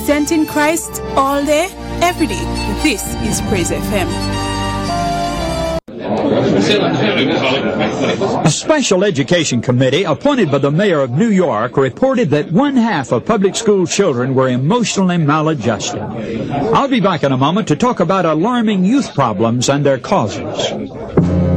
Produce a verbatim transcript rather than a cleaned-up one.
Representing Christ all day, every day. This is Praise F M. A special education committee appointed by the mayor of New York reported that one half of public school children were emotionally maladjusted. I'll be back in a moment to talk about alarming youth problems and their causes.